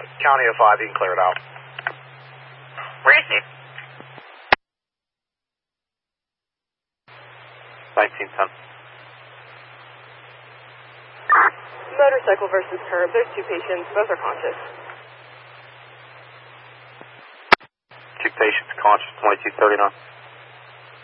County of 5, you can clear it out. Receive. 1910. Motorcycle versus curb. There's 2 patients. Both are conscious. 2 patients conscious, 2239.